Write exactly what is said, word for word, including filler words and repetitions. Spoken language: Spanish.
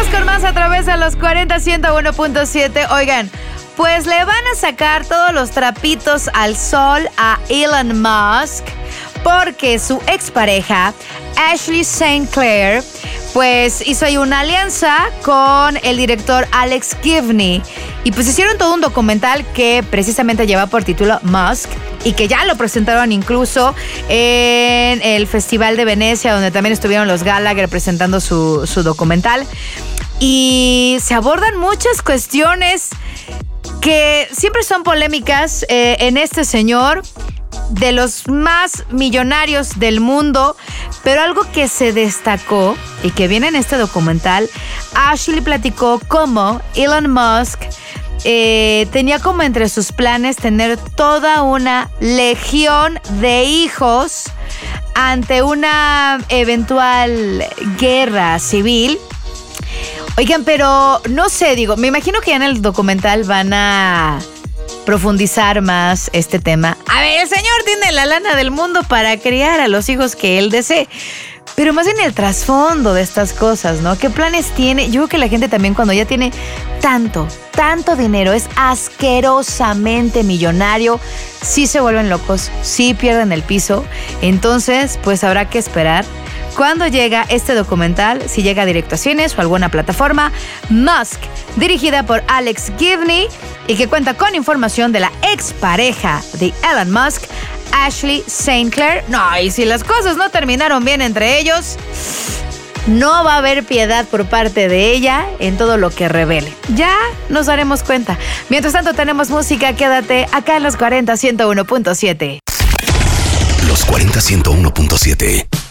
Seguimos con más a través de los cuarenta ciento uno punto siete. Oigan, pues le van a sacar todos los trapitos al sol a Elon Musk porque su expareja, Ashley Saint Clair, pues hizo ahí una alianza con el director Alex Gibney. Y pues hicieron todo un documental que precisamente lleva por título Musk y que ya lo presentaron incluso en el Festival de Venecia, donde también estuvieron los Gallagher presentando su, su documental. Y se abordan muchas cuestiones que siempre son polémicas eh, en este señor, de los más millonarios del mundo, pero algo que se destacó y que viene en este documental, Ashley platicó cómo Elon Musk eh, tenía como entre sus planes tener toda una legión de hijos ante una eventual guerra civil. Oigan, pero no sé, digo, me imagino que ya en el documental van a profundizar más este tema. A ver, el señor tiene la lana del mundo para criar a los hijos que él desee, pero más bien el trasfondo de estas cosas, ¿no? ¿Qué planes tiene? Yo creo que la gente también cuando ya tiene tanto, tanto dinero, es asquerosamente millonario, sí se vuelven locos, sí pierden el piso. Entonces, pues habrá que esperar cuando llega este documental, si llega directo a cines o alguna plataforma. Musk, dirigida por Alex Gibney y que cuenta con información de la expareja de Elon Musk, Ashley Saint Clair. No, y si las cosas no terminaron bien entre ellos, no va a haber piedad por parte de ella en todo lo que revele. Ya nos daremos cuenta. Mientras tanto tenemos música, quédate acá en los cuarenta ciento uno punto siete. Los cuarenta ciento uno punto siete.